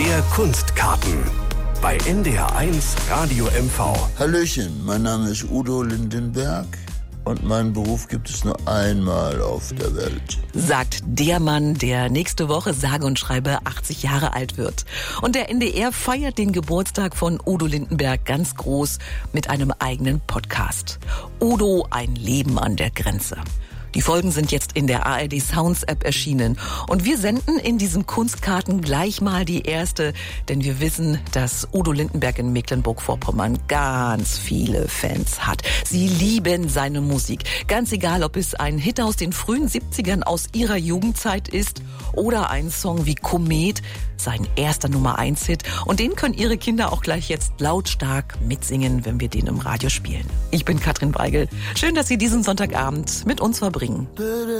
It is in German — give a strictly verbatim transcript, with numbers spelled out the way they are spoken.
Der Kunstkarten bei N D R eins Radio M V. Hallöchen, mein Name ist Udo Lindenberg und meinen Beruf gibt es nur einmal auf der Welt. Sagt der Mann, der nächste Woche sage und schreibe achtzig Jahre alt wird. Und der N D R feiert den Geburtstag von Udo Lindenberg ganz groß mit einem eigenen Podcast. Udo, ein Leben an der Grenze. Die Folgen sind jetzt in der A R D Sounds App erschienen. Und wir senden in diesen Kunstkarten gleich mal die erste, denn wir wissen, dass Udo Lindenberg in Mecklenburg-Vorpommern ganz viele Fans hat. Sie lieben seine Musik. Ganz egal, ob es ein Hit aus den frühen siebzigern aus ihrer Jugendzeit ist oder ein Song wie Komet, sein erster Nummer eins Hit. Und den können ihre Kinder auch gleich jetzt lautstark mitsingen, wenn wir den im Radio spielen. Ich bin Katrin Weigel. Schön, dass Sie diesen Sonntagabend mit uns verbringen.